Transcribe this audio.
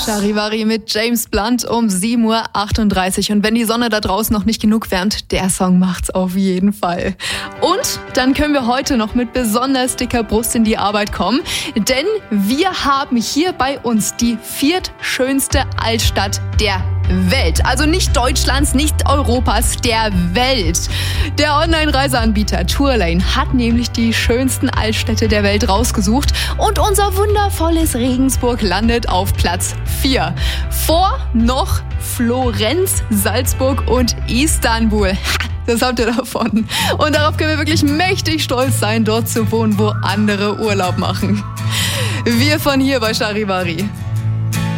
Charivari mit James Blunt um 7:38 Uhr. Und wenn die Sonne da draußen noch nicht genug wärmt, der Song macht's auf jeden Fall. Und dann können wir heute noch mit besonders dicker Brust in die Arbeit kommen, denn wir haben hier bei uns die viertschönste Altstadt der Welt. Also nicht Deutschlands, nicht Europas, der Welt. Der Online-Reiseanbieter Tourlane hat nämlich die schönsten Altstädte der Welt rausgesucht und unser wundervolles Regensburg landet auf Platz 4. Vor noch Florenz, Salzburg und Istanbul. Das habt ihr davon. Und darauf können wir wirklich mächtig stolz sein, dort zu wohnen, wo andere Urlaub machen. Wir von hier bei Charivari.